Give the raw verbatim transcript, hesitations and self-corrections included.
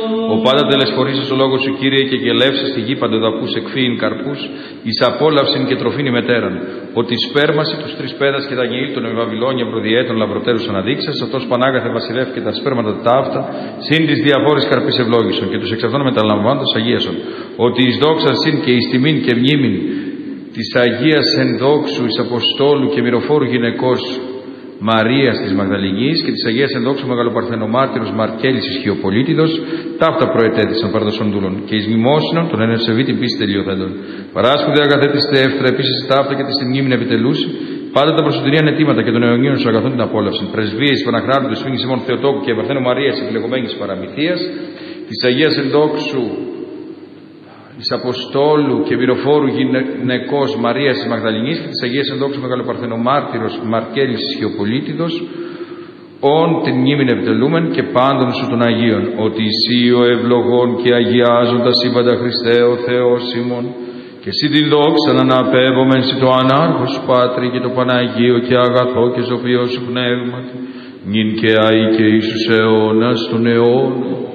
Ο πάντα τελεσφορήσεις ο λόγος σου, Κύριε, και γελεύσεις στη γη παντοδαπούς εκφύειν καρπούς, εις απόλαυσιν και τροφήν ημετέραν. Ότι σπέρμασε τους τρεις πέδας και τα γεήλ των Ευαβυλώνια προδιέτων λαβρωτέρους αναδείξας, αυτός πανάγαθε βασιλεύ και τα σπέρματα ταύτα, συν της διαφόρης καρπής ευλόγησον, και τους εξ αυτών μεταλαμβάνοντας αγίασον. Ότι εις δόξαν συν και εις τιμήν και μνήμην της Αγίας ενδόξου εις Αποστόλου και μυροφόρου γυναικός Μαρίας της Μαγδαληνής και της Αγίας ενδόξου Μεγαλοπαρθενομάρτυρος Μαρκέλης Ισχυοπολίτιδος, ταύτα προετέθησαν παραδοσών δούλων, και εις μνημόσυνον των ενευσεβή την πίστη τελειοθέντων. Παράσχονται αγαθέτηστε εύθρα επίσης ταύτα και τη στην μνήμην επιτελούση, πάντα τα προσωτηρία αιτήματα και των αιωνίων σου αγαθών την απόλαυση. Πρεσβείες Παναχράντου του Σφίγγι Σιμών Θεοτόκου και Παρθένου Μαρίας επιλεγωμένης παραμυθίας, της Αγίας ενδόξου της Αποστόλου και μυροφόρου γυναικός Μαρίας της Μαγδαληνής και της Αγίας ενδόξου Μεγαλοπαρθενομάρτυρος Μαρκέλης Ισχυοπολίτιδος, όν την μνήμην επιτελούμεν και πάντων σου των Αγίων, ότι εσύ ο ευλογών και αγιάζοντας σύμπαντα Χριστέ ο Θεός ημών, και εσύ την δόξα να αναπέμπομεν σοι το ανάρχος Πάτρι και το Παναγίο και αγαθό και ζωπιό σου πνεύματι, νυν και αεί και εις τους αιώνας των αιώνων.